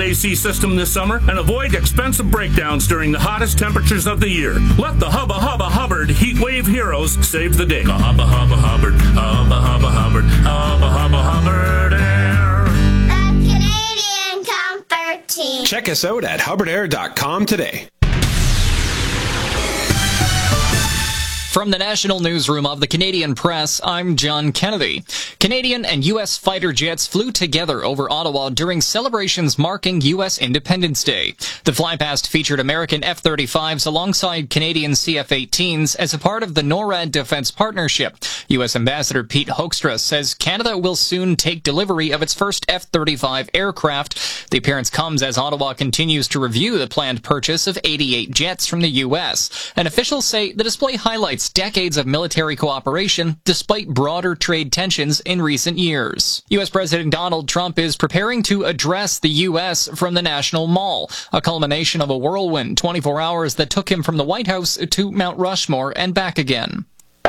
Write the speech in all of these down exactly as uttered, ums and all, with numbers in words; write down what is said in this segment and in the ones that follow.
A C system this summer and avoid expensive breakdowns during the hottest temperatures of the year. Let the Hubba Hubba Hubbard Heat Wave heroes save the day. Hubba Hubba Hubbard, Hubba Hubba Hubbard, Hubba Hubba Hubbard Air. The Canadian Comfort Team. Check us out at hubbard air dot com today. From the National Newsroom of the Canadian Press, I'm John Kennedy. Canadian and U S fighter jets flew together over Ottawa during celebrations marking U S Independence Day. The flypast featured American F thirty-fives alongside Canadian C F eighteens as a part of the NORAD Defense Partnership. U S Ambassador Pete Hoekstra says Canada will soon take delivery of its first F thirty-five aircraft. The appearance comes as Ottawa continues to review the planned purchase of eighty-eight jets from the U S. And officials say the display highlights decades of military cooperation despite broader trade tensions in recent years. U S President Donald Trump is preparing to address the U S from the National Mall, a culmination of a whirlwind twenty-four hours that took him from the White House to Mount Rushmore and back again.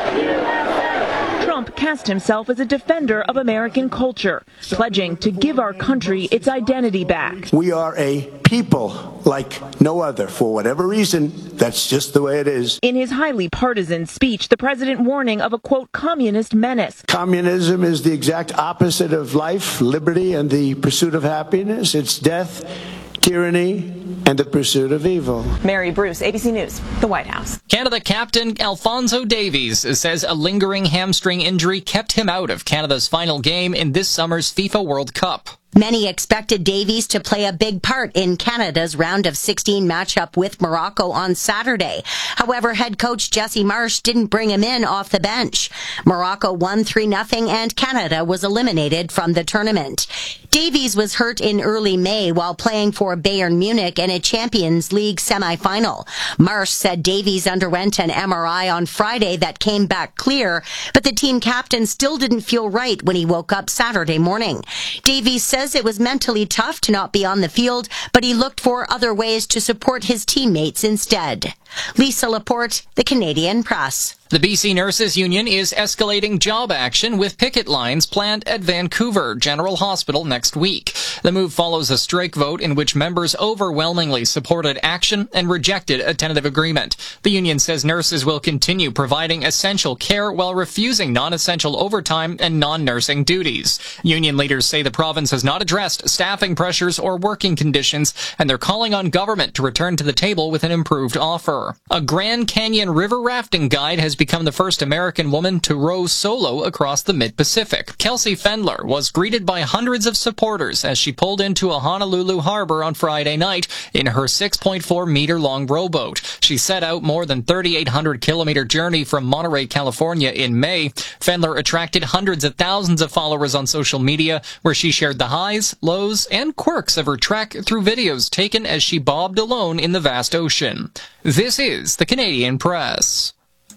Trump cast himself as a defender of American culture, pledging to give our country its identity back. We are a people like no other. For whatever reason, that's just the way it is. In his highly partisan speech, the president warning of a, quote, communist menace. Communism is the exact opposite of life, liberty, and the pursuit of happiness. It's death, tyranny, and the pursuit of evil. Mary Bruce, A B C News, the White House. Canada captain Alphonso Davies says a lingering hamstring injury kept him out of Canada's final game in this summer's FIFA World Cup. Many expected Davies to play a big part in Canada's round of sixteen matchup with Morocco on Saturday. However, head coach Jesse Marsh didn't bring him in off the bench. Morocco won three nothing and Canada was eliminated from the tournament. Davies was hurt in early May while playing for Bayern Munich in a Champions League semifinal. Marsh said Davies underwent an M R I on Friday that came back clear, but the team captain still didn't feel right when he woke up Saturday morning. Davies says it was mentally tough to not be on the field, but he looked for other ways to support his teammates instead. Lisa Laporte, the Canadian Press. The B C Nurses Union is escalating job action with picket lines planned at Vancouver General Hospital next week. The move follows a strike vote in which members overwhelmingly supported action and rejected a tentative agreement. The union says nurses will continue providing essential care while refusing non-essential overtime and non-nursing duties. Union leaders say the province has not addressed staffing pressures or working conditions, and they're calling on government to return to the table with an improved offer. A Grand Canyon river rafting guide has become the first American woman to row solo across the mid-Pacific. Kelsey Fendler was greeted by hundreds of supporters as she pulled into a Honolulu harbor on Friday night in her six point four meter long rowboat. She set out more than thirty-eight hundred kilometer journey from Monterey, California in May. Fendler attracted hundreds of thousands of followers on social media, where she shared the highs, lows, and quirks of her trek through videos taken as she bobbed alone in the vast ocean. This is the Canadian Press.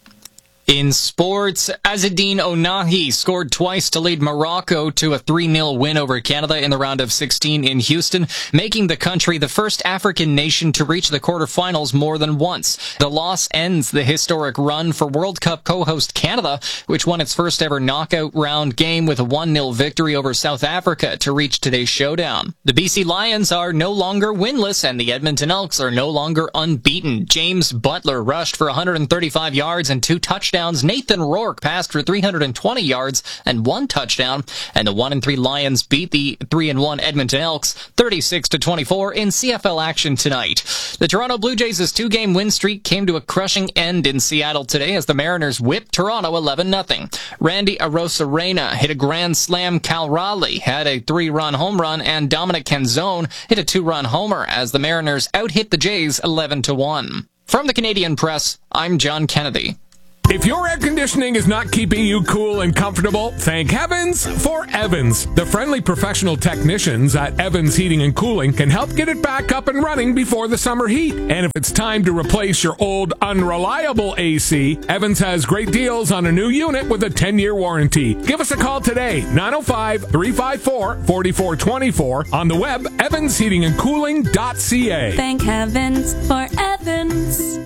In sports, Azzedine Ounahi scored twice to lead Morocco to a three nil win over Canada in the round of sixteen in Houston, making the country the first African nation to reach the quarterfinals more than once. The loss ends the historic run for World Cup co-host Canada, which won its first ever knockout round game with a one nil victory over South Africa to reach today's showdown. The B C Lions are no longer winless, and the Edmonton Elks are no longer unbeaten. James Butler rushed for one hundred thirty-five yards and two touchdowns. Nathan Rourke passed for three hundred twenty yards and one touchdown, and the one and three Lions beat the three and one Edmonton Elks thirty-six to twenty-four in C F L action tonight. The Toronto Blue Jays' two-game win streak came to a crushing end in Seattle today as the Mariners whipped Toronto eleven nothing. Randy Arozarena hit a grand slam. Cal Raleigh had a three-run home run, and Dominic Canzone hit a two-run homer as the Mariners out-hit the Jays eleven to one. From the Canadian Press, I'm John Kennedy. If your air conditioning is not keeping you cool and comfortable, thank heavens for Evans. The friendly professional technicians at Evans Heating and Cooling can help get it back up and running before the summer heat. And if it's time to replace your old unreliable A C, Evans has great deals on a new unit with a ten-year warranty. Give us a call today, nine oh five, three five four, four four two four, on the web, evans heating and cooling dot c a. Thank heavens for Evans.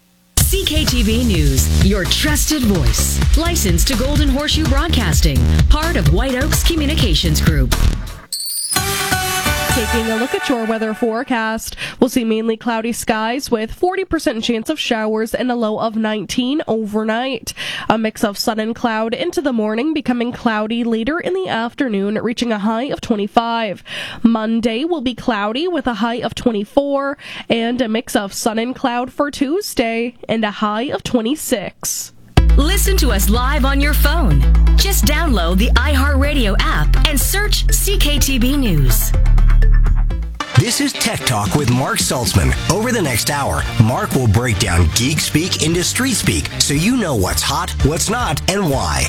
C K T V News, your trusted voice. Licensed to Golden Horseshoe Broadcasting, part of White Oaks Communications Group. Take Taking a look at your weather forecast, we'll see mainly cloudy skies with forty percent chance of showers and a low of nineteen overnight. A mix of sun and cloud into the morning, becoming cloudy later in the afternoon, reaching a high of twenty-five. Monday will be cloudy with a high of twenty-four, and a mix of sun and cloud for Tuesday, and a high of twenty-six. Listen to us live on your phone. Just download the iHeartRadio app and search C K T B News. This is Tech Talk with Mark Saltzman. Over the next hour, Mark will break down geek speak into street speak so you know what's hot, what's not, and why.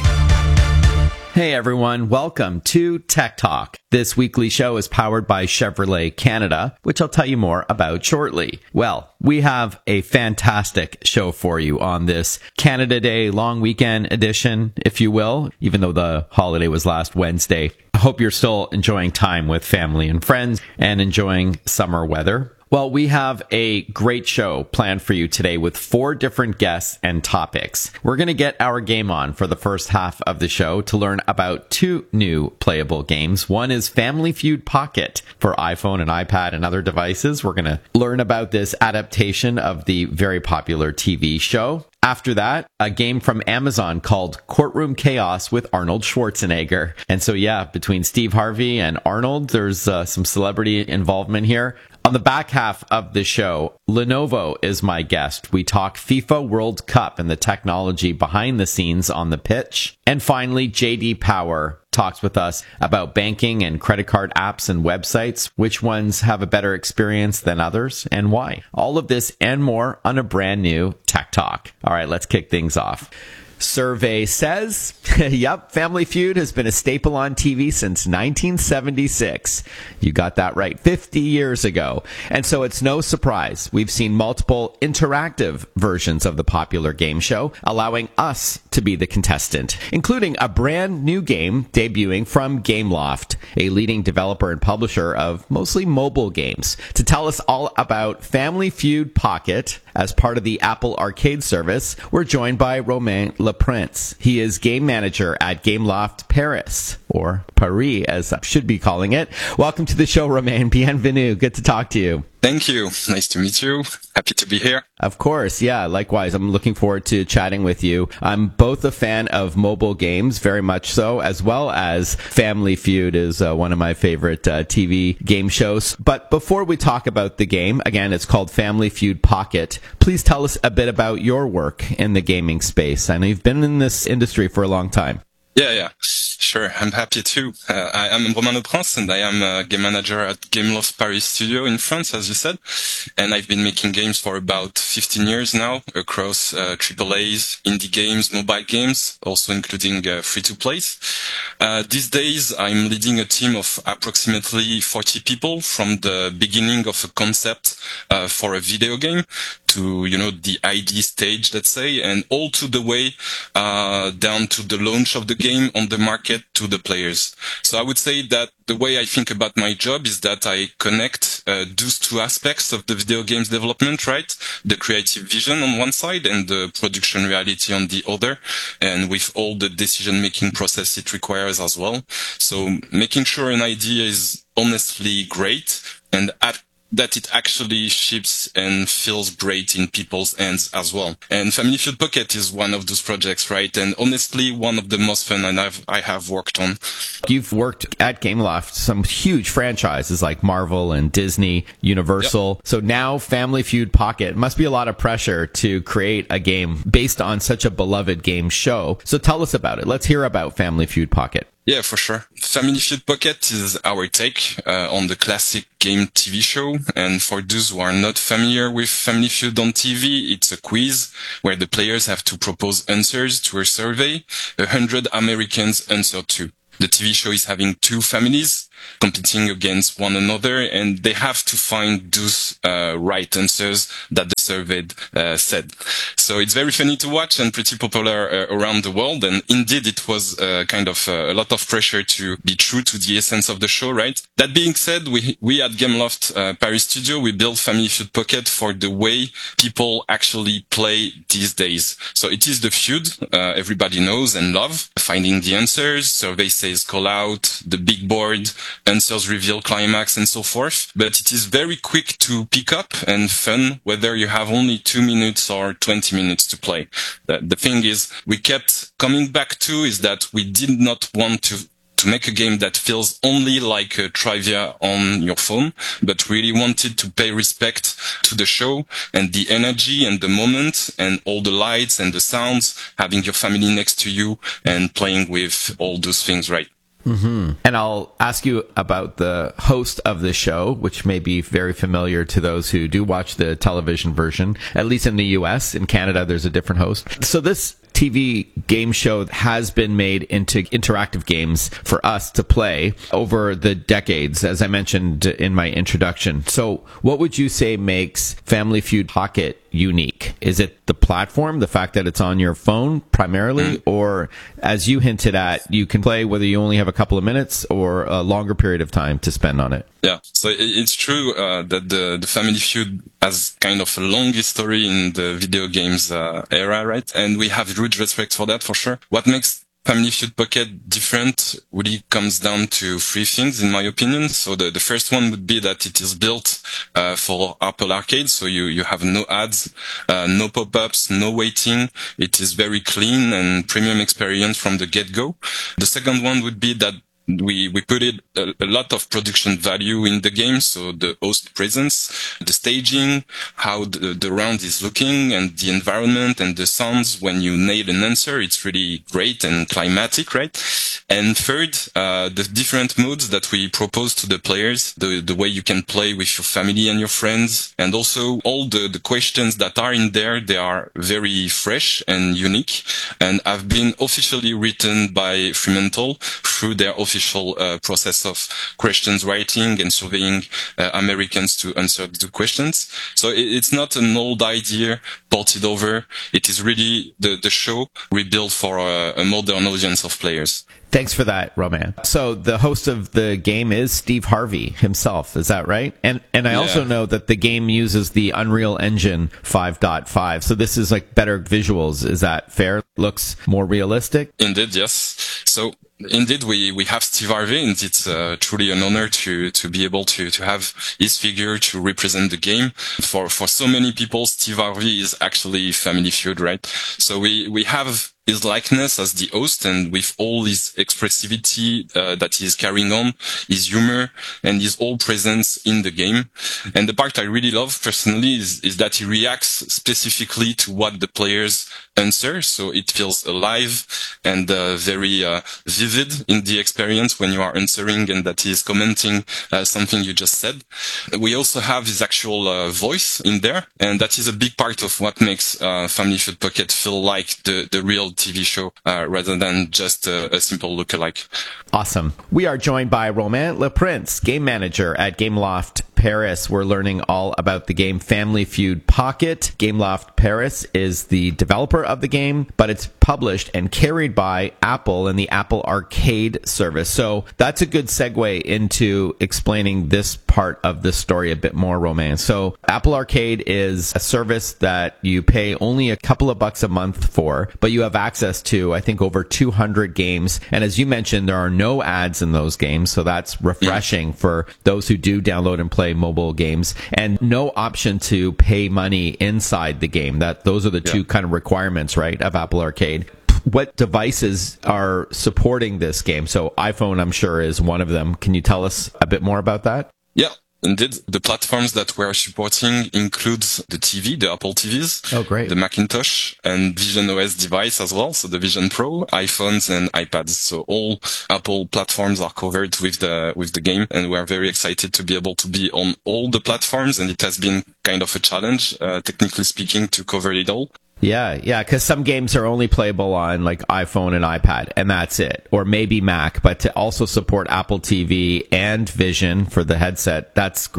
Hey everyone, welcome to Tech Talk. This weekly show is powered by Chevrolet Canada, which I'll tell you more about shortly. Well, we have a fantastic show for you on this Canada Day long weekend edition, if you will, even though the holiday was last Wednesday. I hope you're still enjoying time with family and friends and enjoying summer weather. Well, we have a great show planned for you today with four different guests and topics. We're going to get our game on for the first half of the show to learn about two new playable games. One is Family Feud Pocket for iPhone and iPad and other devices. We're going to learn about this adaptation of the very popular T V show. After that, a game from Amazon called Courtroom Chaos with Arnold Schwarzenegger. And so, yeah, between Steve Harvey and Arnold, there's uh, some celebrity involvement here. On the back half of the show, Lenovo is my guest. We talk FIFA World Cup and the technology behind the scenes on the pitch. And finally, J D Power talks with us about banking and credit card apps and websites, which ones have a better experience than others, and why. All of this and more on a brand new Tech Talk. All right, let's kick things off. Survey says, yep, Family Feud has been a staple on T V since nineteen seventy-six. You got that right, fifty years ago. And so it's no surprise we've seen multiple interactive versions of the popular game show, allowing us to be the contestant, including a brand new game debuting from Gameloft, a leading developer and publisher of mostly mobile games. To tell us all about Family Feud Pocket as part of the Apple Arcade service, we're joined by Romain Laprince. He is game manager at Gameloft Paris, or Paris as I should be calling it. Welcome to the show, Romain. Bienvenue. Good to talk to you. Thank you. Nice to meet you. Happy to be here. Of course. Yeah, likewise. I'm looking forward to chatting with you. I'm both a fan of mobile games, very much so, as well as Family Feud is uh, one of my favorite uh, T V game shows. But before we talk about the game, again, it's called Family Feud Pocket. Please tell us a bit about your work in the gaming space. I know you've been in this industry for a long time. Yeah, yeah. Sure, I'm happy too. Uh, I am Romain Laprince and I am a game manager at Gameloft Paris Studio in France, as you said. And I've been making games for about fifteen years now across uh, triple A's, indie games, mobile games, also including uh, free-to-plays. Uh, these days, I'm leading a team of approximately forty people from the beginning of a concept uh, for a video game to, you know, the I D stage, let's say, and all to the way uh, down to the launch of the game on the market to the players. So I would say that the way I think about my job is that I connect uh, those two aspects of the video games development, right? The creative vision on one side and the production reality on the other, and with all the decision-making process it requires as well. So making sure an idea is honestly great and at that it actually ships and feels great in people's hands as well. And Family Feud Pocket is one of those projects, right? And honestly, one of the most fun and I've, I have worked on. You've worked at Gameloft, some huge franchises like Marvel and Disney, Universal. Yep. So now Family Feud Pocket must be a lot of pressure to create a game based on such a beloved game show. So tell us about it. Let's hear about Family Feud Pocket. Yeah, for sure. Family Feud Pocket is our take uh, on the classic game T V show. And for those who are not familiar with Family Feud on T V, it's a quiz where the players have to propose answers to a survey. A hundred Americans answer to. The T V show is having two families competing against one another, and they have to find those uh, right answers that the survey uh, said. So it's very funny to watch and pretty popular uh, around the world. And indeed, it was uh, kind of uh, a lot of pressure to be true to the essence of the show, right? That being said, we we at Gameloft uh, Paris Studio, we built Family Feud Pocket for the way people actually play these days. So it is the feud uh, everybody knows and love, finding the answers, survey says call out, the big board, answers reveal climax and so forth. But it is very quick to pick up and fun, whether you have only two minutes or twenty minutes to play. The, the thing is, we kept coming back to is that we did not want to to make a game that feels only like a trivia on your phone, but really wanted to pay respect to the show and the energy and the moment and all the lights and the sounds, having your family next to you and playing with all those things, right? Mm-hmm. And I'll ask you about the host of the show, which may be very familiar to those who do watch the television version, at least in the U S. In Canada, there's a different host. So this T V game show has been made into interactive games for us to play over the decades, as I mentioned in my introduction. So what would you say makes Family Feud Pocket unique? Is it the platform, the fact that it's on your phone primarily, mm. or as you hinted at, you can play whether you only have a couple of minutes or a longer period of time to spend on it? Yeah, so it's true uh, that the, the Family Feud has kind of a long history in the video games uh, era, right? And we have huge respect for that, for sure. What makes Family Feud Pocket different really comes down to three things, in my opinion. So the, the first one would be that it is built uh, for Apple Arcade. So you, you have no ads, uh, no pop-ups, no waiting. It is very clean and premium experience from the get-go. The second one would be that We, we put it a, a lot of production value in the game. So the host presence, the staging, how the, the round is looking and the environment and the sounds. When you nail an answer, it's really great and climatic, right? And third, uh, the different modes that we propose to the players, the, the way you can play with your family and your friends. And also all the, the questions that are in there, they are very fresh and unique and have been officially written by Fremantle through their official Uh, process of questions writing and surveying uh, Americans to answer the questions. So it, it's not an old idea ported over. It is really the, the show rebuilt for a, a modern audience of players. Thanks for that, Romain. So the host of the game is Steve Harvey himself, is that right? And and I yeah. also know that the game uses the Unreal Engine five point five. So this is like better visuals. Is that fair? Looks more realistic? Indeed, yes. So indeed, we, we have Steve Harvey, and it's uh, truly an honor to, to be able to, to have his figure to represent the game. For, for so many people, Steve Harvey is actually Family Feud, right? So we, we have his likeness as the host, and with all his expressivity uh, that he's carrying on, his humor, and his whole presence in the game. And the part I really love personally is, is that he reacts specifically to what the players answer, so it feels alive and uh, very uh, vivid in the experience when you are answering and that he is commenting uh, something you just said. We also have his actual uh, voice in there, and that is a big part of what makes uh, Family Feud Pocket feel like the, the real T V show uh, rather than just a, a simple lookalike. Awesome. We are joined by Romain Leprince, game manager at Gameloft Paris. We're learning all about the game Family Feud Pocket. Gameloft Paris is the developer of the game, but it's published and carried by Apple and the Apple Arcade service. So that's a good segue into explaining this part of the story a bit more, Romain. So Apple Arcade is a service that you pay only a couple of bucks a month for, but you have access to, I think, over two hundred games. And as you mentioned, there are no ads in those games, so that's refreshing for those who do download and play mobile games, and no option to pay money inside the game. That those are the yeah. two kind of requirements, right, of Apple Arcade. What devices are supporting this game? So iPhone, I'm sure, is one of them. Can you tell us a bit more about that? Yeah. Indeed, the platforms that we're supporting includes the T V, the Apple T Vs, oh, great. the Macintosh, and Vision O S device as well. So the Vision Pro, iPhones, and iPads. So all Apple platforms are covered with the with the game, and we're very excited to be able to be on all the platforms. And it has been kind of a challenge, uh, technically speaking, to cover it all. Yeah, yeah, because some games are only playable on like iPhone and iPad, and that's it. Or maybe Mac, but to also support Apple T V and Vision for the headset, that's great.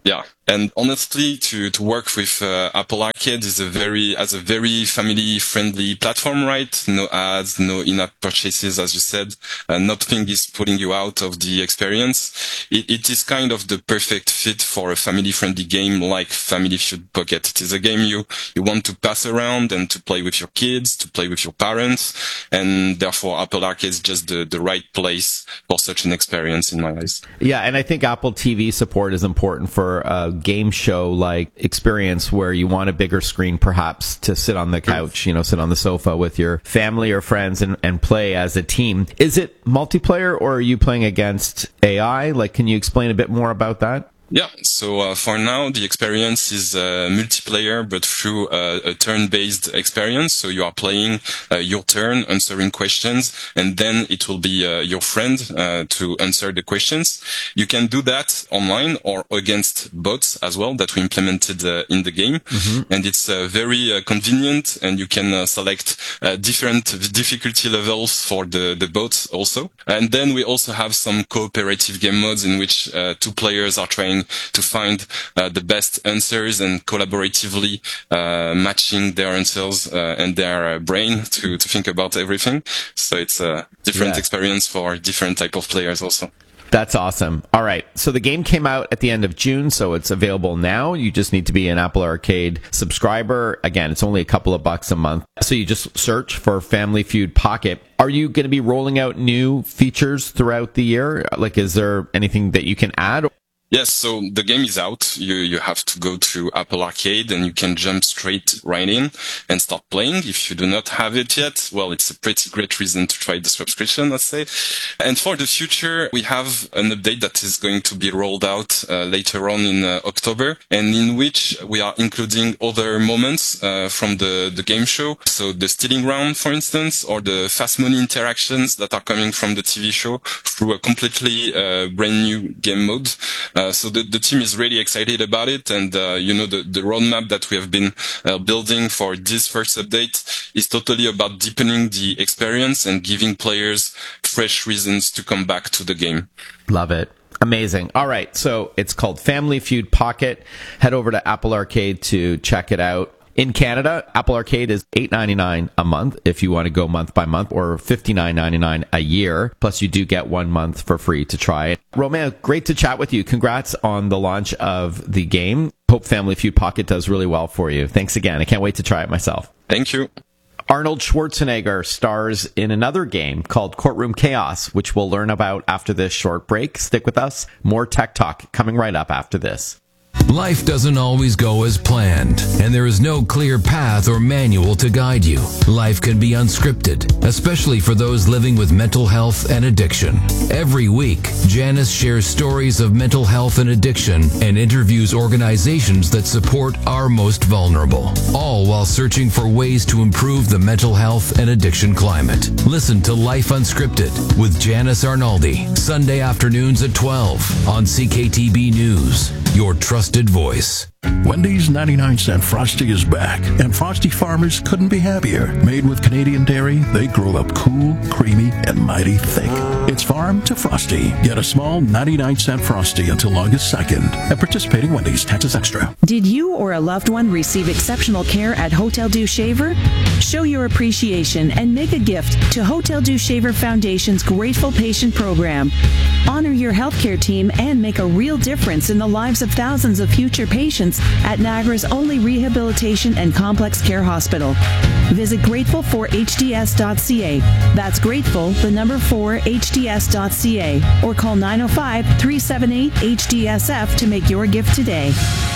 Yeah. And honestly, to, to work with uh, Apple Arcade is a very, as a very family friendly platform, right? No ads, no in-app purchases, as you said. Uh, nothing is pulling you out of the experience. It, it is kind of the perfect fit for a family friendly game like Family Feud Pocket. It is a game you, you want to pass around and to play with your kids, to play with your parents. And therefore Apple Arcade is just the, the right place for such an experience in my eyes. Yeah. And I think Apple T V support is important for a game show like experience where you want a bigger screen perhaps to sit on the couch, you know, sit on the sofa with your family or friends and, and play as a team. Is it multiplayer or are you playing against A I? Like, can you explain a bit more about that? Yeah, so uh, for now, the experience is uh, multiplayer, but through uh, a turn-based experience. So you are playing uh, your turn, answering questions, and then it will be uh, your friend uh, to answer the questions. You can do that online or against bots as well that we implemented uh, in the game. Mm-hmm. And it's uh, very uh, convenient, and you can uh, select uh, different difficulty levels for the, the bots also. And then we also have some cooperative game modes in which uh, two players are trying to find uh, the best answers and collaboratively uh, matching their answers uh, and their uh, brain to, to think about everything. So it's a different yeah. experience for different type of players also. That's awesome. All right. So the game came out at the end of June, so it's available now. You just need to be an Apple Arcade subscriber. Again, it's only a couple of bucks a month. So you just search for Family Feud Pocket. Are you going to be rolling out new features throughout the year? Like, is there anything that you can add? Yes, so the game is out. You you have to go to Apple Arcade and you can jump straight right in and start playing. If you do not have it yet, well, it's a pretty great reason to try the subscription, let's say. And for the future, we have an update that is going to be rolled out uh, later on in uh, October, and in which we are including other moments uh, from the, the game show. So the stealing round, for instance, or the fast money interactions that are coming from the T V show through a completely uh, brand new game mode. Uh, so the, the team is really excited about it, and uh, you know the, the roadmap that we have been uh, building for this first update is totally about deepening the experience and giving players fresh reasons to come back to the game. Love it. Amazing. All right, so it's called Family Feud Pocket. Head over to Apple Arcade to check it out. In Canada, Apple Arcade is eight dollars and ninety-nine cents a month if you want to go month by month, or fifty-nine dollars and ninety-nine cents a year. Plus, you do get one month for free to try it. Romain, great to chat with you. Congrats on the launch of the game. Hope Family Feud Pocket does really well for you. Thanks again. I can't wait to try it myself. Thank you. Arnold Schwarzenegger stars in another game called Courtroom Chaos, which we'll learn about after this short break. Stick with us. More Tech Talk coming right up after this. Life doesn't always go as planned, and there is no clear path or manual to guide you. Life can be unscripted, especially for those living with mental health and addiction. Every week, Janice shares stories of mental health and addiction and interviews organizations that support our most vulnerable, all while searching for ways to improve the mental health and addiction climate. Listen to Life Unscripted with Janice Arnaldi, Sunday afternoons at twelve on C K T B News, your trusted voice. Wendy's ninety-nine cent Frosty is back, and Frosty farmers couldn't be happier. Made with Canadian dairy, they grow up cool, creamy, and mighty thick. It's farm to Frosty. Get a small ninety-nine cent Frosty until August second at participating Wendy's. Taxes extra. Did you or a loved one receive exceptional care at Hotel du Shaver? Show your appreciation and make a gift to Hotel du Shaver Foundation's Grateful Patient Program. Honor your healthcare team and make a real difference in the lives of thousands of future patients at Niagara's only rehabilitation and complex care hospital. Visit grateful for h d s dot c a. That's grateful, the number four, h d s dot c a, or call nine oh five, three seven eight, H D S F to make your gift today.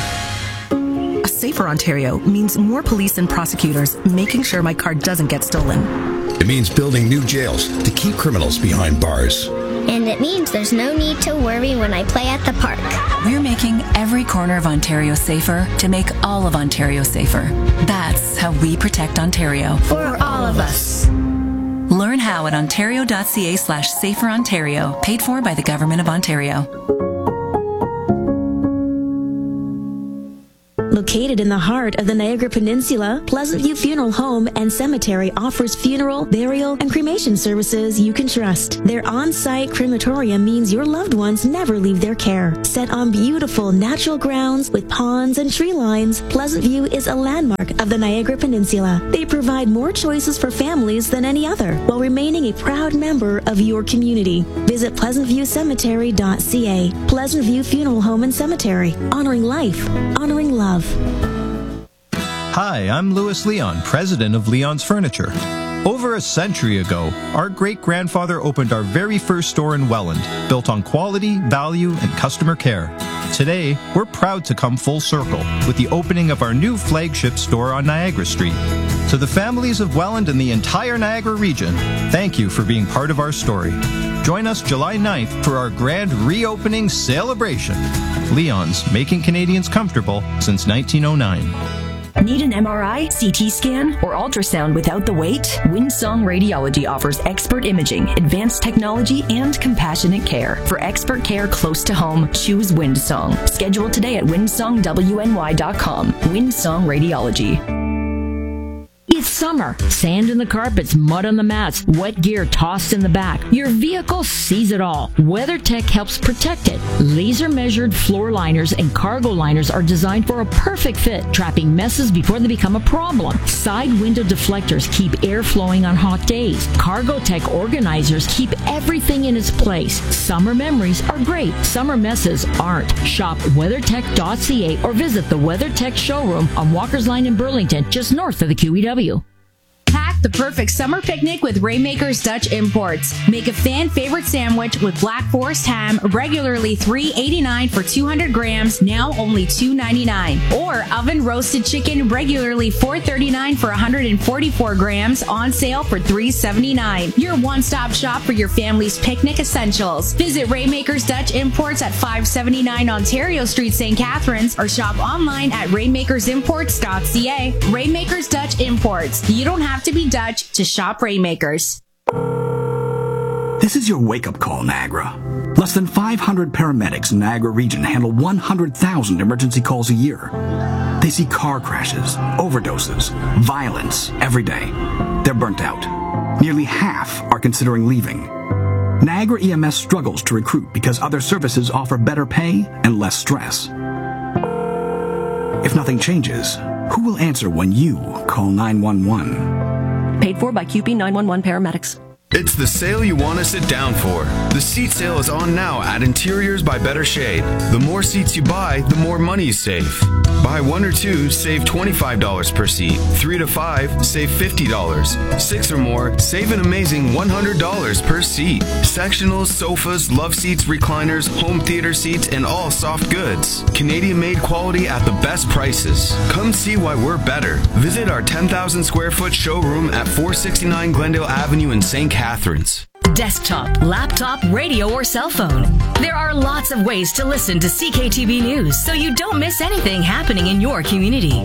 A safer Ontario means more police and prosecutors making sure my car doesn't get stolen. It means building new jails to keep criminals behind bars. And it means there's no need to worry when I play at the park. We're making every corner of Ontario safer to make all of Ontario safer. That's how we protect Ontario. For all of us. Learn how at ontario.ca slash safer Ontario, paid for by the Government of Ontario. Located in the heart of the Niagara Peninsula, Pleasant View Funeral Home and Cemetery offers funeral, burial, and cremation services you can trust. Their on-site crematorium means your loved ones never leave their care. Set on beautiful natural grounds with ponds and tree lines, Pleasant View is a landmark of the Niagara Peninsula. They provide more choices for families than any other, while remaining a proud member of your community. Visit pleasant view cemetery dot c a. Pleasant View Funeral Home and Cemetery. Honoring life, honoring love. Hi, I'm Louis Leon, president of Leon's Furniture. Over a century ago, our great-grandfather opened our very first store in Welland, built on quality, value, and customer care. Today, we're proud to come full circle with the opening of our new flagship store on Niagara Street. To the families of Welland and the entire Niagara region, thank you for being part of our story. Join us July ninth for our grand reopening celebration. Leon's, making Canadians comfortable since nineteen oh nine. Need an M R I, C T scan, or ultrasound without the wait? Windsong Radiology offers expert imaging, advanced technology, and compassionate care. For expert care close to home, choose Windsong. Schedule today at windsong w n y dot com. Windsong Radiology. It's summer. Sand in the carpets, mud on the mats, wet gear tossed in the back. Your vehicle sees it all. WeatherTech helps protect it. Laser-measured floor liners and cargo liners are designed for a perfect fit, trapping messes before they become a problem. Side window deflectors keep air flowing on hot days. Cargotech organizers keep everything in its place. Summer memories are great. Summer messes aren't. Shop weathertech dot c a or visit the WeatherTech showroom on Walker's Line in Burlington, just north of the Q E W. Pack the perfect summer picnic with Raymaker's Dutch Imports. Make a fan favorite sandwich with Black Forest ham, regularly three dollars and eighty-nine cents for two hundred grams, now only two dollars and ninety-nine cents. Or oven roasted chicken, regularly four dollars and thirty-nine cents for one hundred forty-four grams, on sale for three dollars and seventy-nine cents. Your one-stop shop for your family's picnic essentials. Visit Raymaker's Dutch Imports at five seventy-nine Ontario Street, Saint Catharines, or shop online at raymakers imports dot c a. Raymaker's Dutch Imports. You don't have to be Dutch to shop Raymakers. This is your wake-up call, Niagara. Less than five hundred paramedics in Niagara region handle one hundred thousand emergency calls a year. They see car crashes, overdoses, violence every day. They're burnt out. Nearly half are considering leaving. Niagara E M S struggles to recruit because other services offer better pay and less stress. If nothing changes, who will answer when you call nine one one? Paid for by Q P nine one one Paramedics. It's the sale you want to sit down for. The seat sale is on now at Interiors by Better Shade. The more seats you buy, the more money you save. Buy one or two, save twenty-five dollars per seat. Three to five, save fifty dollars. Six or more, save an amazing one hundred dollars per seat. Sectionals, sofas, love seats, recliners, home theater seats, and all soft goods. Canadian-made quality at the best prices. Come see why we're better. Visit our ten thousand square foot showroom at four sixty-nine Glendale Avenue in Saint Catharines. Desktop, laptop, radio, or cell phone. There are lots of ways to listen to C K T B News so you don't miss anything happening in your community.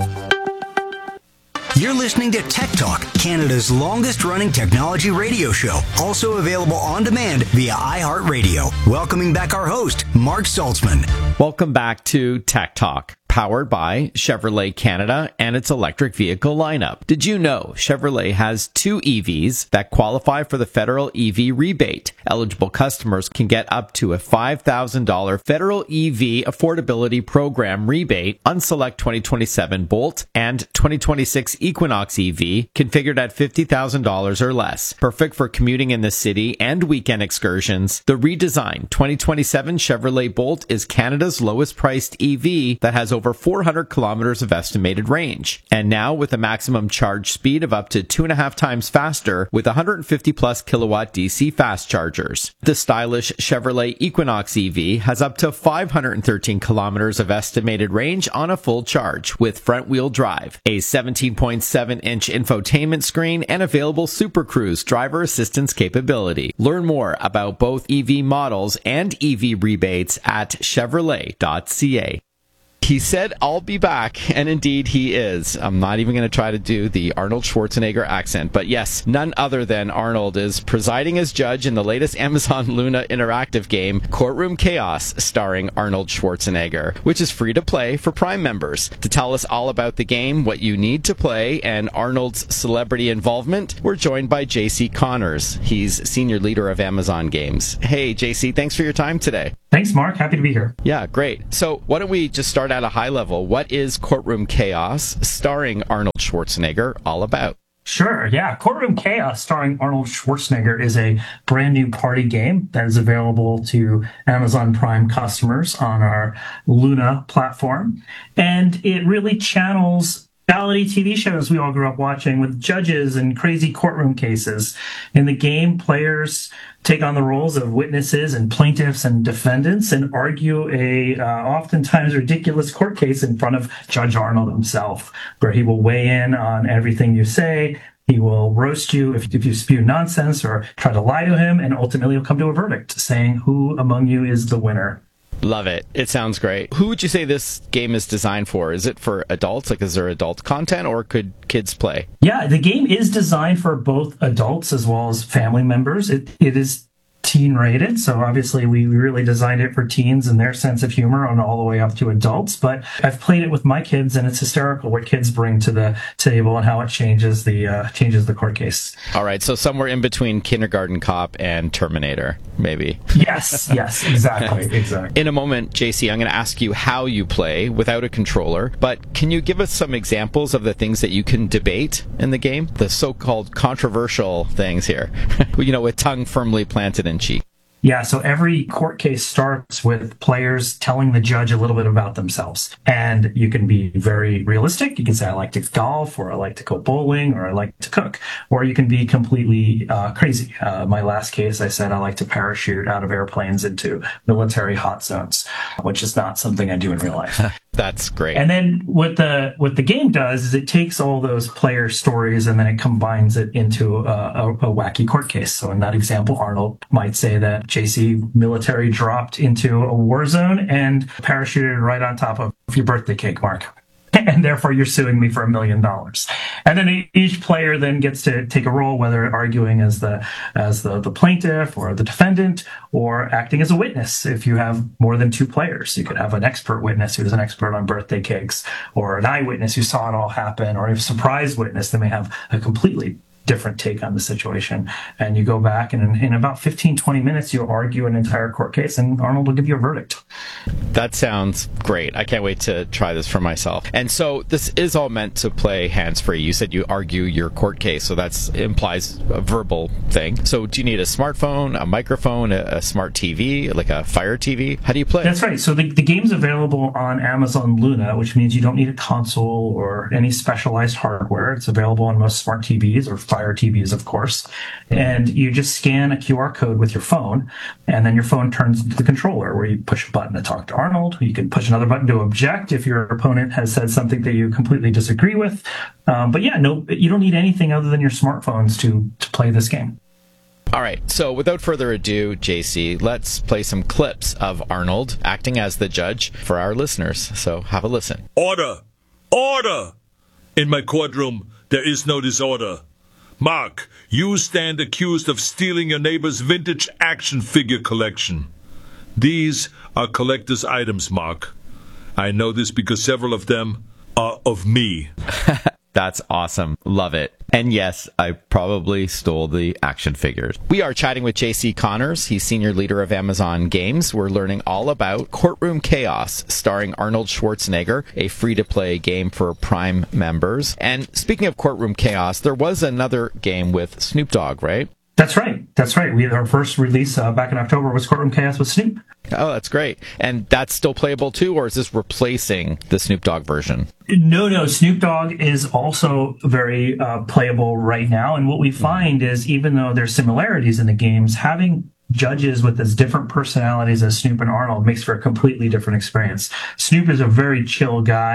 You're listening to Tech Talk, Canada's longest-running technology radio show, also available on demand via iHeartRadio. Welcoming back our host, Mark Saltzman. Welcome back to Tech Talk, powered by Chevrolet Canada and its electric vehicle lineup. Did you know Chevrolet has two E Vs that qualify for the federal E V rebate? Eligible customers can get up to a five thousand dollars federal E V affordability program rebate on select twenty twenty-seven Bolt and twenty twenty-six Equinox E V configured at fifty thousand dollars or less. Perfect for commuting in the city and weekend excursions. The redesigned twenty twenty-seven Chevrolet Bolt is Canada's lowest priced E V that has over four hundred kilometers of estimated range. And now with a maximum charge speed of up to two and a half times faster with one hundred fifty plus kilowatt D C fast chargers. The stylish Chevrolet Equinox E V has up to five hundred thirteen kilometers of estimated range on a full charge with front wheel drive, a seventeen point seven inch infotainment screen, and available Super Cruise driver assistance capability. Learn more about both E V models and E V rebates at chevrolet dot c a. He said, I'll be back, and indeed he is. I'm not even going to try to do the Arnold Schwarzenegger accent, but yes, none other than Arnold is presiding as judge in the latest Amazon Luna interactive game, Courtroom Chaos, starring Arnold Schwarzenegger, which is free to play for Prime members. To tell us all about the game, what you need to play, and Arnold's celebrity involvement, we're joined by J C Connors. He's senior leader of Amazon Games. Hey, J C, thanks for your time today. Thanks, Mark. Happy to be here. Yeah, great. So why don't we just start at a high level? What is Courtroom Chaos, starring Arnold Schwarzenegger, all about? Sure, yeah. Courtroom Chaos, starring Arnold Schwarzenegger, is a brand new party game that is available to Amazon Prime customers on our Luna platform. And it really channels reality T V shows we all grew up watching with judges and crazy courtroom cases. In the game, players take on the roles of witnesses and plaintiffs and defendants and argue a uh, oftentimes ridiculous court case in front of Judge Arnold himself, where he will weigh in on everything you say. He will roast you if, if you spew nonsense or try to lie to him, and ultimately he'll come to a verdict saying who among you is the winner. Love it. It sounds great. Who would you say this game is designed for? Is it for adults? Like, is there adult content, or could kids play? Yeah, the game is designed for both adults as well as family members. It It is teen rated, so obviously we really designed it for teens and their sense of humor on all the way up to adults. But I've played it with my kids, and it's hysterical what kids bring to the table and how it changes the uh, changes the court case. All right, so somewhere in between Kindergarten Cop and Terminator, maybe. Yes, yes, exactly, exactly. In a moment, J C, I'm going to ask you how you play without a controller, but can you give us some examples of the things that you can debate in the game? The so-called controversial things here, you know, with tongue firmly planted in cheek. Yeah, so every court case starts with players telling the judge a little bit about themselves. And you can be very realistic. You can say, I like to golf, or I like to go bowling, or I like to cook. Or you can be completely uh, crazy. Uh, my last case, I said I like to parachute out of airplanes into military hot zones, which is not something I do in real life. That's great. And then what the what the game does is it takes all those player stories and then it combines it into a, a, a wacky court case. So in that example, Arnold might say that J C military dropped into a war zone and parachuted right on top of your birthday cake, Mark. And therefore you're suing me for a million dollars. And then each player then gets to take a role, whether arguing as the as the, the plaintiff or the defendant, or acting as a witness. If you have more than two players, you could have an expert witness who's an expert on birthday cakes, or an eyewitness who saw it all happen, or a surprise witness that may have a completely different take on the situation. And you go back, and in, in about fifteen, twenty minutes, you'll argue an entire court case, and Arnold will give you a verdict. That sounds great. I can't wait to try this for myself. And so this is all meant to play hands-free. You said you argue your court case, so that implies a verbal thing. So do you need a smartphone, a microphone, a, a smart T V, like a Fire T V? How do you play? That's right. So the, the game's available on Amazon Luna, which means you don't need a console or any specialized hardware. It's available on most smart T Vs, or Fire T Vs, of course. And you just scan a Q R code with your phone, and then your phone turns into the controller, where you push a button to talk to Arnold. You can push another button to object if your opponent has said something that you completely disagree with. Um, but yeah, no, you don't need anything other than your smartphones to, to play this game. All right, so without further ado, J C, let's play some clips of Arnold acting as the judge for our listeners. So have a listen. Order! Order! In my courtroom, there is no disorder. Mark, you stand accused of stealing your neighbor's vintage action figure collection. These are collector's items, Mark. I know this because several of them are of me. That's awesome. Love it. And yes, I probably stole the action figures. We are chatting with J C Connors. He's senior leader of Amazon Games. We're learning all about Courtroom Chaos, starring Arnold Schwarzenegger, a free-to-play game for Prime members. And speaking of Courtroom Chaos, there was another game with Snoop Dogg, right? That's right. That's right. We had our first release uh, back in October was Courtroom Chaos with Snoop. Oh, that's great. And that's still playable too, or is this replacing the Snoop Dogg version? No, no. Snoop Dogg is also very uh, playable right now. And what we find is, even though there's similarities in the games, having judges with as different personalities as Snoop and Arnold makes for a completely different experience. Snoop is a very chill guy.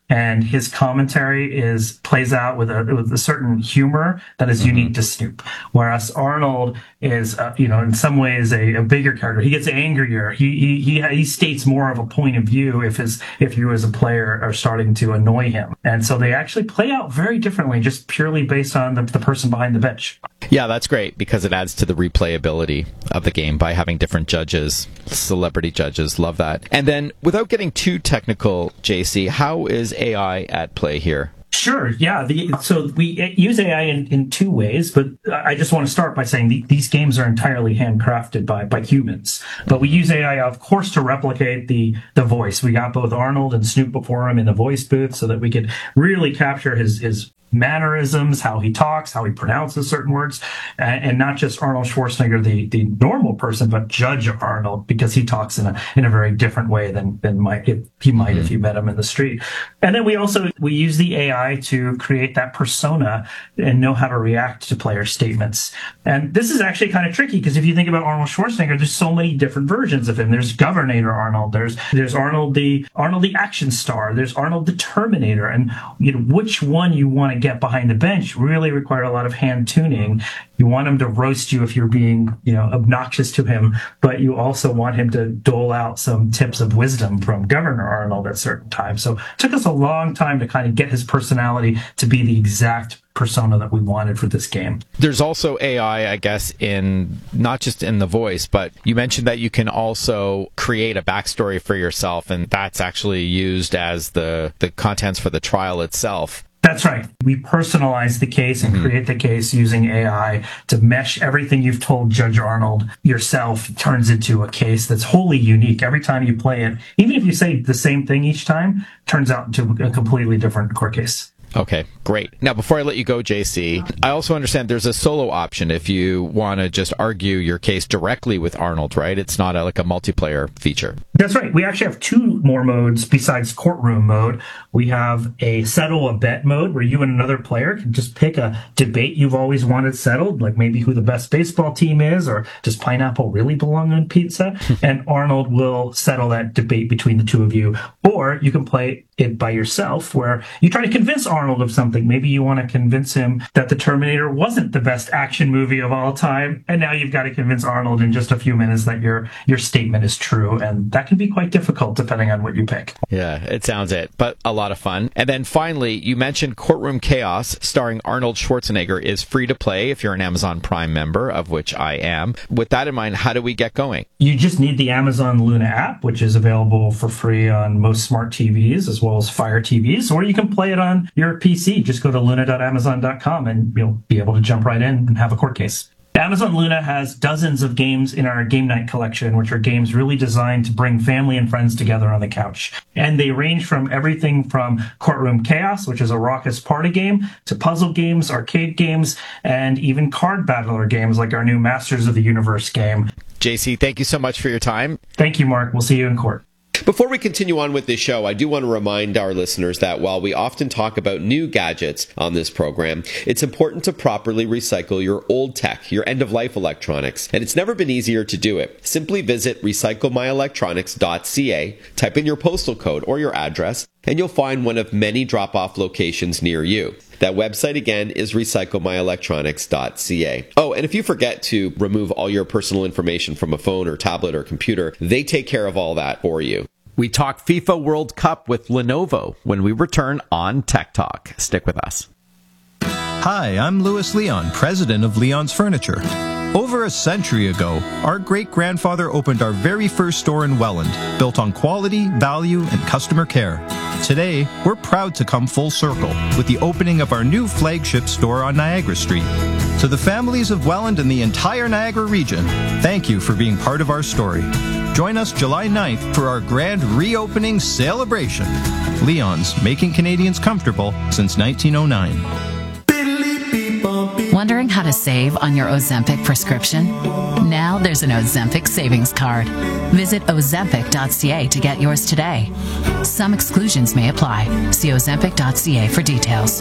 and his commentary is plays out with a with a certain humor that is mm-hmm. unique to Snoop. Whereas Arnold is, uh, you know, in some ways a, a bigger character. He gets angrier. He, he he he states more of a point of view if his if you as a player are starting to annoy him. And so they actually play out very differently, just purely based on the, the person behind the bench. Yeah, that's great because it adds to the replayability of the game by having different judges, celebrity judges. Love that. And then, without getting too technical, J C, how is A I at play here? Sure. Yeah. The, so we use A I in, in two ways, but I just want to start by saying the, these games are entirely handcrafted by, by humans. But we use A I, of course, to replicate the, the voice. We got both Arnold and Snoop before him in the voice booth so that we could really capture his, his mannerisms, how he talks, how he pronounces certain words, and, and not just Arnold Schwarzenegger, the, the normal person, but Judge Arnold, because he talks in a in a very different way than than might if, he might mm-hmm. if you met him in the street. And then we also we use the A I to create that persona and know how to react to player statements. And this is actually kind of tricky because if you think about Arnold Schwarzenegger, there's so many different versions of him. There's Governor Arnold. There's there's Arnold the Arnold the action star. There's Arnold the Terminator. And you know which one you want to get behind the bench really require a lot of hand tuning. You want him to roast you if you're being, you know, obnoxious to him, but you also want him to dole out some tips of wisdom from Governor Arnold at certain times. So it took us a long time to kind of get his personality to be the exact persona that we wanted for this game. There's also A I, I guess, in not just in the voice, but you mentioned that you can also create a backstory for yourself, and that's actually used as the, the contents for the trial itself. That's right. We personalize the case and mm-hmm. create the case using A I to mesh everything you've told Judge Arnold yourself turns into a case that's wholly unique. Every time you play it, even if you say the same thing each time, turns out into a completely different court case. Okay, great. Now, before I let you go, J C, I also understand there's a solo option if you want to just argue your case directly with Arnold, right? It's not a, like a multiplayer feature. That's right. We actually have two more modes besides courtroom mode. We have a settle a bet mode where you and another player can just pick a debate you've always wanted settled, like maybe who the best baseball team is, or does pineapple really belong on pizza? And Arnold will settle that debate between the two of you. Or you can play it by yourself where you try to convince Arnold of something. Maybe you want to convince him that the Terminator wasn't the best action movie of all time, and now you've got to convince Arnold in just a few minutes that your your statement is true, and that can be quite difficult depending on what you pick. Yeah, it sounds it, but a lot of fun. And then finally, you mentioned Courtroom Chaos starring Arnold Schwarzenegger is free to play if you're an Amazon Prime member, of which I am. With that in mind, how do we get going? You just need the Amazon Luna app, which is available for free on most smart T Vs as well as Fire T Vs, or you can play it on your P C. Just go to luna dot amazon dot com and you'll be able to jump right in and have a court case. Amazon Luna has dozens of games in our game night collection, which are games really designed to bring family and friends together on the couch. And they range from everything from Courtroom Chaos, which is a raucous party game, to puzzle games, arcade games, and even card battler games like our new Masters of the Universe game. J C, thank you so much for your time. Thank you, Mark. We'll see you in court. Before we continue on with this show, I do want to remind our listeners that while we often talk about new gadgets on this program, it's important to properly recycle your old tech, your end-of-life electronics, and it's never been easier to do it. Simply visit recycle my electronics dot c a, type in your postal code or your address, and you'll find one of many drop-off locations near you. That website again is recycle my electronics dot c a. Oh, and if you forget to remove all your personal information from a phone or tablet or computer, they take care of all that for you. We talk FIFA World Cup with Lenovo when we return on Tech Talk. Stick with us. Hi, I'm Louis Leon, president of Leon's Furniture. Over a century ago, our great-grandfather opened our very first store in Welland, built on quality, value, and customer care. Today, we're proud to come full circle with the opening of our new flagship store on Niagara Street. To the families of Welland and the entire Niagara region, thank you for being part of our story. Join us July ninth for our grand reopening celebration. Leon's, making Canadians comfortable since nineteen oh nine. Wondering how to save on your Ozempic prescription? Now there's an Ozempic savings card. Visit ozempic dot c a to get yours today. Some exclusions may apply. See ozempic dot c a for details.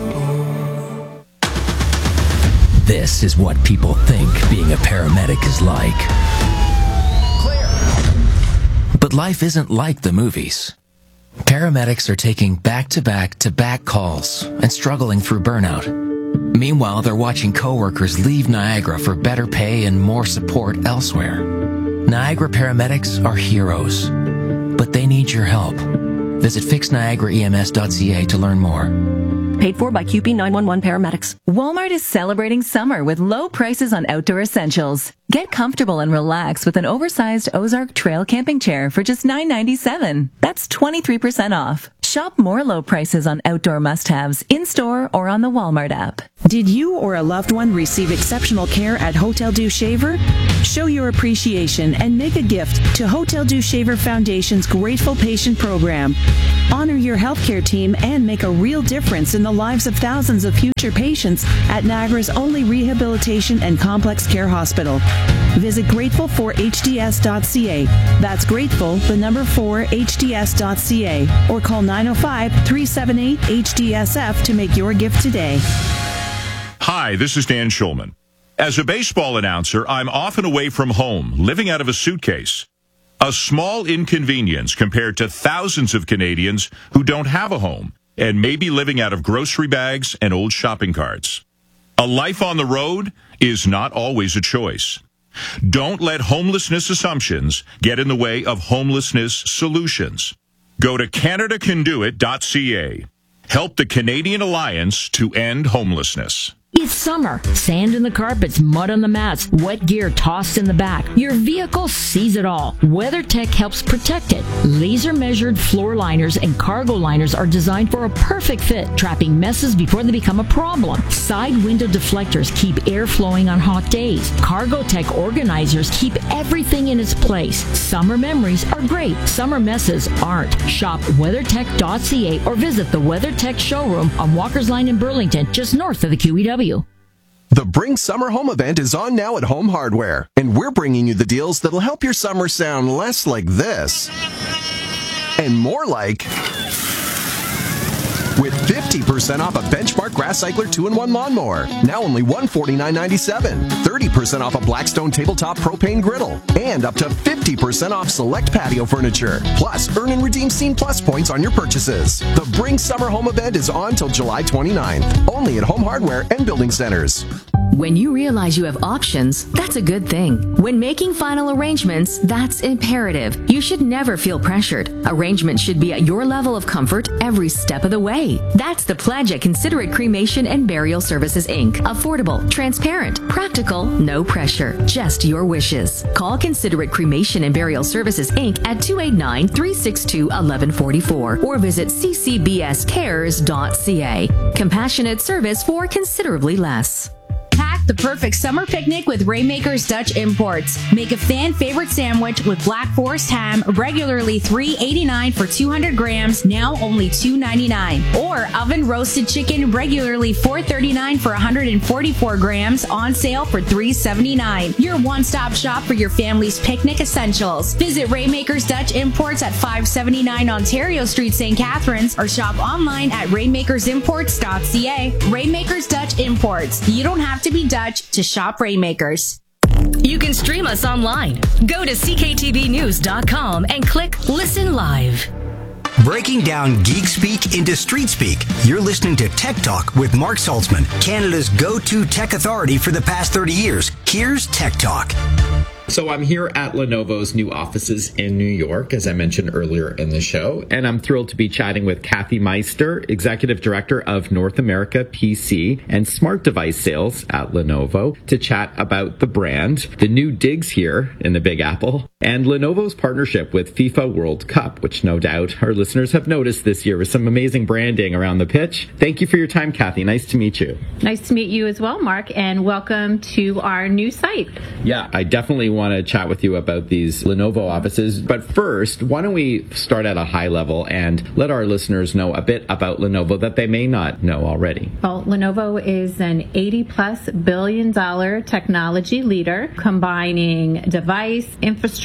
This is what people think being a paramedic is like. Clear. But life isn't like the movies. Paramedics are taking back-to-back-to-back calls and struggling through burnout. Meanwhile, they're watching coworkers leave Niagara for better pay and more support elsewhere. Niagara paramedics are heroes, but they need your help. Visit fix niagara E M S dot C A to learn more. Paid for by Q P nine one one Paramedics. Walmart is celebrating summer with low prices on outdoor essentials. Get comfortable and relax with an oversized Ozark Trail camping chair for just nine ninety-seven. That's twenty-three percent off. Shop more low prices on outdoor must-haves in-store or on the Walmart app. Did you or a loved one receive exceptional care at Hotel Dieu Shaver? Show your appreciation and make a gift to Hotel Dieu Shaver Foundation's Grateful Patient Program. Honor your healthcare team and make a real difference in the lives of thousands of future patients at Niagara's only rehabilitation and complex care hospital. Visit grateful for H D S dot C A. That's grateful, the number four, H D S dot C A. Or call nine oh five, three seven eight, H D S F to make your gift today. Hi, this is Dan Schulman. As a baseball announcer, I'm often away from home, living out of a suitcase. A small inconvenience compared to thousands of Canadians who don't have a home and may be living out of grocery bags and old shopping carts. A life on the road is not always a choice. Don't let homelessness assumptions get in the way of homelessness solutions. Go to Canada Can Do It dot C A. Help the Canadian Alliance to End Homelessness. It's summer. Sand in the carpets, mud on the mats, wet gear tossed in the back. Your vehicle sees it all. WeatherTech helps protect it. Laser-measured floor liners and cargo liners are designed for a perfect fit, trapping messes before they become a problem. Side window deflectors keep air flowing on hot days. Cargotech organizers keep everything in its place. Summer memories are great. Summer messes aren't. Shop WeatherTech dot C A or visit the WeatherTech showroom on Walker's Line in Burlington, just north of the Q E W. The Bring Summer Home event is on now at Home Hardware, and we're bringing you the deals that'll help your summer sound less like this and more like, with fifty percent off a Benchmark Grass Cycler two in one lawnmower, now only one hundred forty-nine dollars and ninety-seven cents, thirty percent off a Blackstone tabletop propane griddle, and up to fifty percent off select patio furniture. Plus, earn and redeem Scene Plus points on your purchases. The Bring Summer Home event is on till July twenty-ninth, only at Home Hardware and Building Centers. When you realize you have options, that's a good thing. When making final arrangements, that's imperative. You should never feel pressured. Arrangements should be at your level of comfort every step of the way. That's the pledge at Considerate Cremation and Burial Services, Incorporated. Affordable, transparent, practical, no pressure, just your wishes. Call Considerate Cremation and Burial Services, Incorporated at two eight nine, three six two, one one four four or visit c c b s cares dot c a. Compassionate service for considerably less. Pack the perfect summer picnic with Raymaker's Dutch Imports. Make a fan favorite sandwich with Black Forest ham, regularly three eighty-nine for two hundred grams, now only two ninety-nine. Or oven roasted chicken, regularly four thirty-nine for one hundred forty-four grams, on sale for three seventy-nine. Your one-stop shop for your family's picnic essentials. Visit Raymaker's Dutch Imports at five seventy-nine Ontario Street, Saint Catharines, or shop online at raymakers imports dot c a. Raymaker's Dutch Imports. You don't have to be Dutch to shop Raymakers. You can stream us online. Go to c k t v news dot com and click Listen Live. Breaking down geek speak into street speak, you're listening to Tech Talk with Mark Saltzman, Canada's go-to tech authority for the past thirty years. Here's Tech Talk. So I'm here at Lenovo's new offices in New York, as I mentioned earlier in the show, and I'm thrilled to be chatting with Kathy Meister, Executive Director of North America P C and Smart Device Sales at Lenovo, to chat about the brand, the new digs here in the Big Apple, and Lenovo's partnership with FIFA World Cup, which no doubt our listeners have noticed this year with some amazing branding around the pitch. Thank you for your time, Kathy. Nice to meet you. Nice to meet you as well, Mark, and welcome to our new site. Yeah, I definitely want to chat with you about these Lenovo offices. But first, why don't we start at a high level and let our listeners know a bit about Lenovo that they may not know already. Well, Lenovo is an eighty plus billion dollar technology leader, combining device, infrastructure,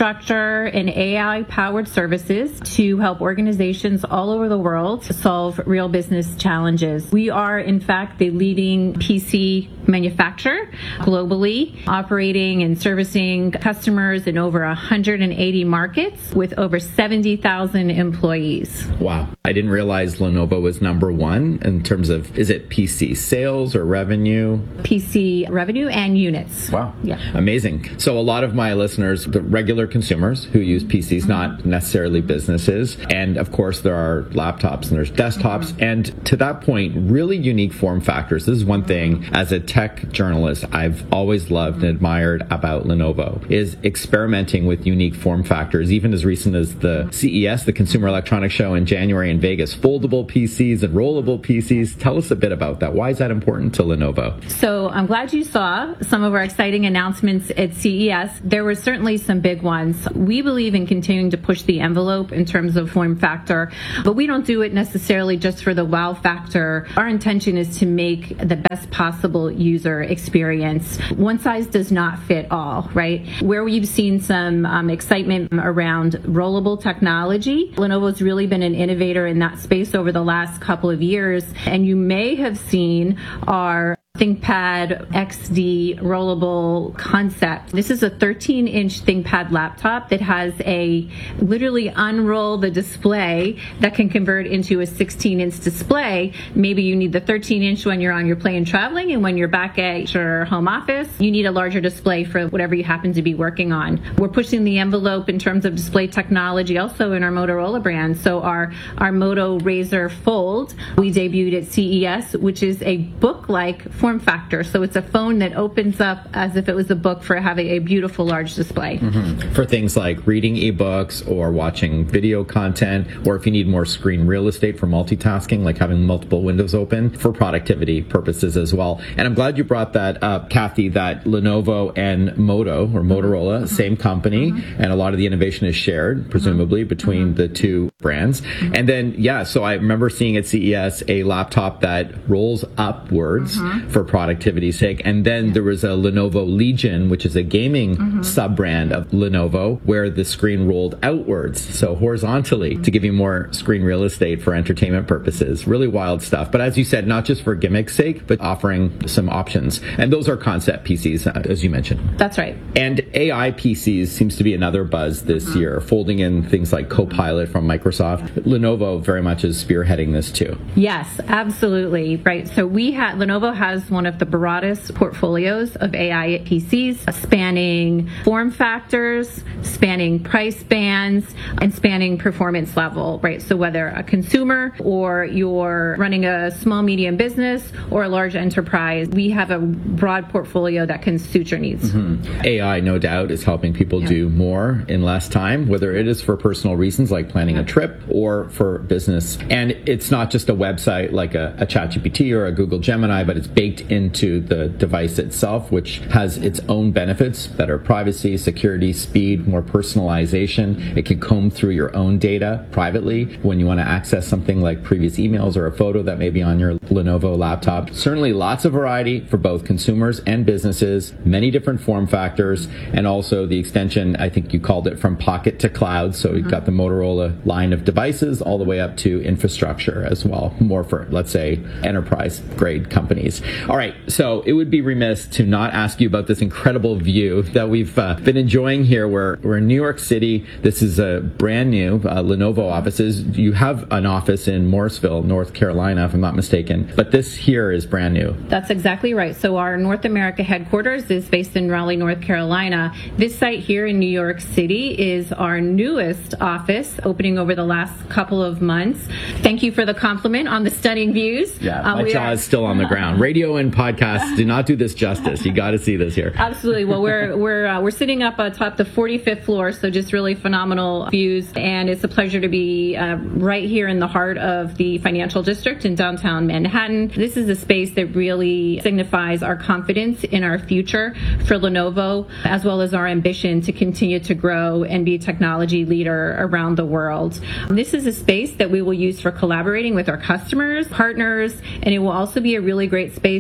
infrastructure and A I-powered services to help organizations all over the world solve real business challenges. We are, in fact, the leading P C manufacturer globally, operating and servicing customers in over one hundred eighty markets with over seventy thousand employees. Wow. I didn't realize Lenovo was number one in terms of, is it P C sales or revenue? P C revenue and units. Wow. Yeah. Amazing. So a lot of my listeners, the regular consumers who use P Cs, not necessarily businesses. And of course, there are laptops and there's desktops. Mm-hmm. And to that point, really unique form factors. This is one thing as a tech journalist I've always loved and admired about Lenovo is experimenting with unique form factors, even as recent as the C E S, the Consumer Electronics Show in January in Vegas. Foldable P Cs and rollable P Cs. Tell us a bit about that. Why is that important to Lenovo? So I'm glad you saw some of our exciting announcements at C E S. There were certainly some big ones. We believe in continuing to push the envelope in terms of form factor, but we don't do it necessarily just for the wow factor. Our intention is to make the best possible user experience. One size does not fit all, right? Where we've seen some um, excitement around rollable technology, Lenovo's really been an innovator in that space over the last couple of years, and you may have seen our ThinkPad X D rollable concept. This is a thirteen inch ThinkPad laptop that has a literally unroll the display that can convert into a sixteen inch display. Maybe you need the thirteen inch when you're on your plane traveling, and when you're back at your home office, you need a larger display for whatever you happen to be working on. We're pushing the envelope in terms of display technology also in our Motorola brand. So our, our Moto Razr Fold, we debuted at C E S, which is a book-like form factor. So it's a phone that opens up as if it was a book for having a beautiful large display. Mm-hmm. For things like reading ebooks or watching video content, or if you need more screen real estate for multitasking, like having multiple windows open for productivity purposes as well. And I'm glad you brought that up, Kathy, that Lenovo and Moto or Motorola, mm-hmm. same company, mm-hmm. and a lot of the innovation is shared, presumably, mm-hmm. between mm-hmm. the two brands. Mm-hmm. And then, yeah, so I remember seeing at C E S a laptop that rolls upwards mm-hmm. for productivity's sake. And then yeah. there was a Lenovo Legion, which is a gaming mm-hmm. sub-brand of Lenovo, where the screen rolled outwards, so horizontally, mm-hmm. to give you more screen real estate for entertainment purposes. Really wild stuff. But as you said, not just for gimmick's sake, but offering some options. And those are concept P Cs, as you mentioned. That's right. And A I P Cs seems to be another buzz this mm-hmm. year, folding in things like Copilot from Microsoft. Lenovo very much is spearheading this too. Yes, absolutely. Right. So we had, Lenovo has one of the broadest portfolios of A I P Cs, spanning form factors, spanning price bands, and spanning performance level, right? So whether a consumer or you're running a small, medium business or a large enterprise, we have a broad portfolio that can suit your needs. Mm-hmm. A I, no doubt, is helping people yeah. do more in less time, whether it is for personal reasons like planning yeah. a trip or for business. And it's not just a website like a, a ChatGPT or a Google Gemini, but it's baked into the device itself, which has its own benefits: better privacy, security, speed, more personalization. It can comb through your own data privately when you want to access something like previous emails or a photo that may be on your Lenovo laptop. Certainly lots of variety for both consumers and businesses, many different form factors, and also the extension, I think you called it, from pocket to cloud. So you've got the Motorola line of devices all the way up to infrastructure as well, more for, let's say, enterprise grade companies. All right, so it would be remiss to not ask you about this incredible view that we've uh, been enjoying here. We're, we're in New York City. This is a brand new uh, Lenovo offices. You have an office in Morrisville, North Carolina, if I'm not mistaken, but this here is brand new. That's exactly right. So our North America headquarters is based in Raleigh, North Carolina. This site here in New York City is our newest office, opening over the last couple of months. Thank you for the compliment on the stunning views. Yeah, uh, my jaw are... is still on the ground. Radio and podcasts do not do this justice. You got to see this here. Absolutely. Well, we're we're uh, we're sitting up atop the forty-fifth floor, so just really phenomenal views, and it's a pleasure to be uh, right here in the heart of the financial district in downtown Manhattan. This is a space that really signifies our confidence in our future for Lenovo, as well as our ambition to continue to grow and be a technology leader around the world. This is a space that we will use for collaborating with our customers, partners, and it will also be a really great space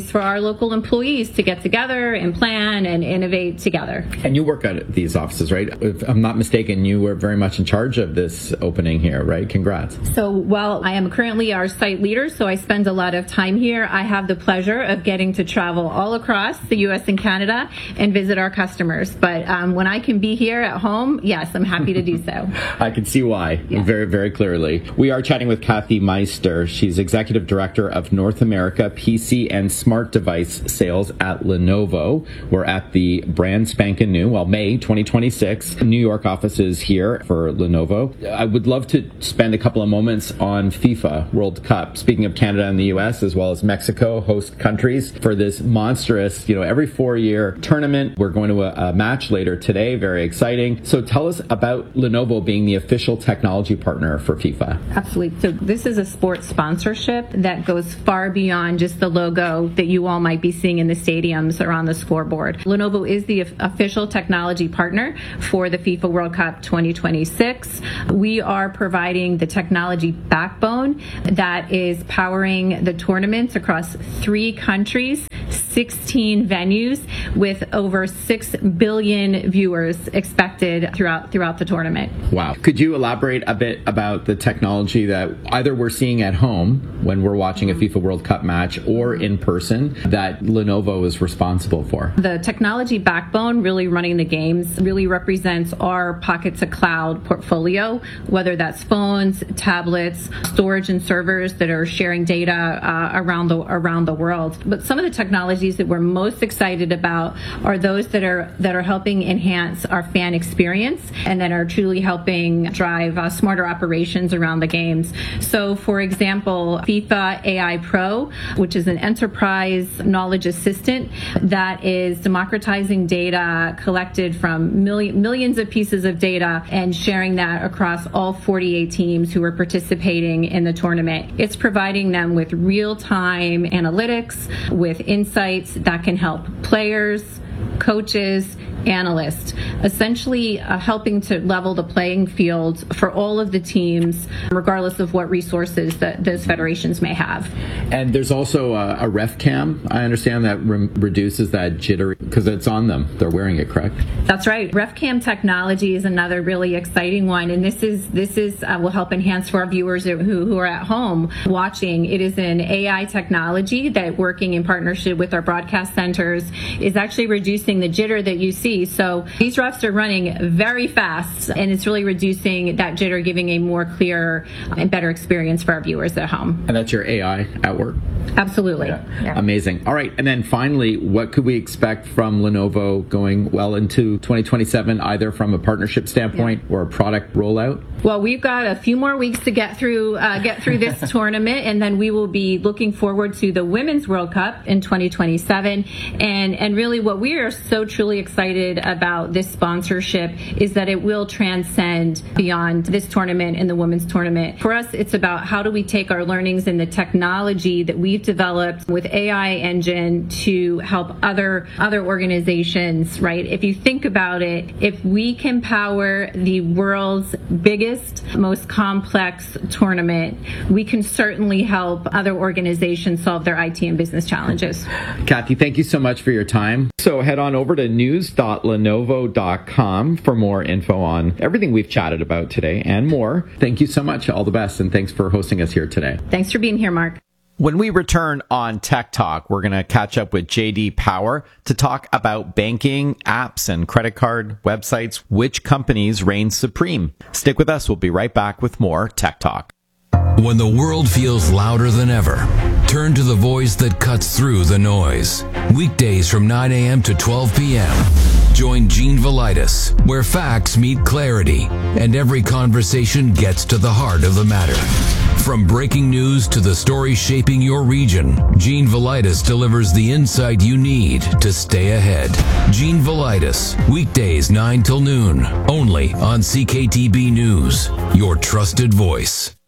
opportunities for our local employees to get together and plan and innovate together. And you work at these offices, right? If I'm not mistaken, you were very much in charge of this opening here, right? Congrats. So while I am currently our site leader, so I spend a lot of time here, I have the pleasure of getting to travel all across the U S and Canada and visit our customers. But um, when I can be here at home, yes, I'm happy to do so. I can see why yeah. very, very clearly. We are chatting with Kathy Meister. She's Executive Director of North America P C and Smart Device Sales at Lenovo. We're at the brand spanking new, well, May twenty twenty-six, New York offices here for Lenovo. I would love to spend a couple of moments on FIFA World Cup. Speaking of Canada and the U S, as well as Mexico, host countries for this monstrous, you know, every four-year tournament. We're going to a, a match later today. Very exciting. So tell us about Lenovo being the official technology partner for FIFA. Absolutely. So this is a sports sponsorship that goes far beyond just the logo that you all might be seeing in the stadiums or on the scoreboard. Lenovo is the official technology partner for the FIFA World Cup twenty twenty-six. We are providing the technology backbone that is powering the tournaments across three countries, sixteen venues, with over six billion viewers expected throughout throughout the tournament. Wow. Could you elaborate a bit about the technology that either we're seeing at home when we're watching a FIFA World Cup match or in person that Lenovo is responsible for? The technology backbone really running the games really represents our Pocket to Cloud portfolio, whether that's phones, tablets, storage and servers that are sharing data uh, around the around the world. But some of the technologies that we're most excited about are those that are that are helping enhance our fan experience and that are truly helping drive uh, smarter operations around the games. So, for example, FIFA A I Pro, which is an enterprise knowledge assistant that is democratizing data collected from million, millions of pieces of data and sharing that across all forty-eight teams who are participating in the tournament. It's providing them with real-time analytics, with insights that can help players, coaches, analysts, essentially uh, helping to level the playing field for all of the teams, regardless of what resources that those federations may have. And there's also a, a ref cam, I understand, that re- reduces that jitter because it's on them. They're wearing it, correct? That's right. Ref cam technology is another really exciting one, and this is this is uh, will help enhance for our viewers who, who are at home watching. It is an A I technology that, working in partnership with our broadcast centers, is actually reducing the jitter that you see. So these refs are running very fast, and it's really reducing that jitter, giving a more clear and better experience for our viewers at home. And that's your A I at work? Absolutely. Yeah. Yeah. Amazing. All right. And then finally, what could we expect from Lenovo going well into twenty twenty-seven, either from a partnership standpoint yeah. or a product rollout? Well, we've got a few more weeks to get through uh, get through this tournament, and then we will be looking forward to the Women's World Cup in twenty twenty-seven. And and really what we are so truly excited about this sponsorship is that it will transcend beyond this tournament and the women's tournament. For us, it's about how do we take our learnings and the technology that we've developed with A I engine to help other other organizations, right? If you think about it, if we can power the world's biggest, most complex tournament, we can certainly help other organizations solve their I T and business challenges. Kathy, thank you so much for your time. So head on over to news dot lenovo dot com for more info on everything we've chatted about today and more. Thank you so much. All the best, and thanks for hosting us here today. Thanks for being here, Mark. When we return on Tech Talk, we're going to catch up with J D Power to talk about banking, apps, and credit card websites. Which companies reign supreme? Stick with us. We'll be right back with more Tech Talk. When the world feels louder than ever, turn to the voice that cuts through the noise. Weekdays from nine a.m. to twelve p.m. Join Gene Velitis, where facts meet clarity and every conversation gets to the heart of the matter. From breaking news to the story shaping your region, Gene Velitis delivers the insight you need to stay ahead. Gene Velitis, weekdays nine till noon, only on C K T B News, your trusted voice.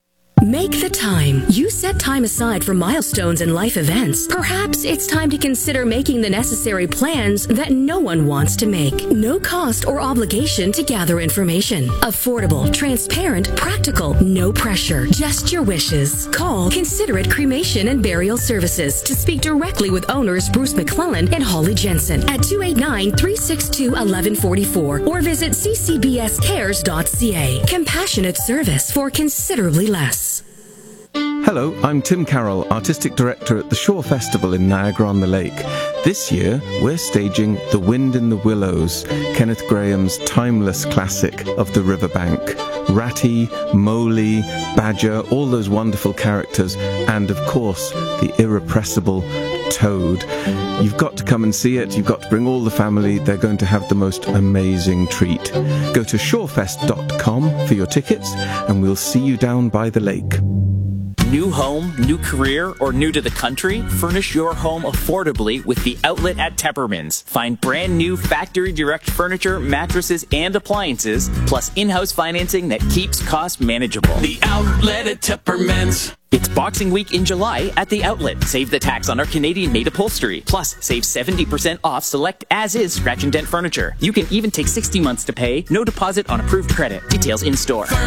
Make the time. You set time aside for milestones and life events. Perhaps it's time to consider making the necessary plans that no one wants to make. No cost or obligation to gather information. Affordable, transparent, practical, no pressure. Just your wishes. Call Considerate Cremation and Burial Services to speak directly with owners Bruce McClellan and Holly Jensen at two eight nine, three six two, one one four four or visit c c b s cares dot c a. Compassionate service for considerably less. Hello, I'm Tim Carroll, Artistic Director at the Shore Festival in Niagara-on-the-Lake. This year, we're staging The Wind in the Willows, Kenneth Graham's timeless classic of the riverbank. Ratty, Mowgli, Badger, all those wonderful characters, and of course, the irrepressible Toad. You've got to come and see it. You've got to bring all the family. They're going to have the most amazing treat. Go to shorefest dot com for your tickets, and we'll see you down by the lake. New home, new career, or new to the country? Furnish your home affordably with The Outlet at Tepperman's. Find brand new factory direct furniture, mattresses, and appliances, plus in-house financing that keeps costs manageable. The Outlet at Tepperman's. It's Boxing Week in July at The Outlet. Save the tax on our Canadian-made upholstery. Plus, save seventy percent off select as-is scratch and dent furniture. You can even take sixty months to pay. No deposit on approved credit. Details in store.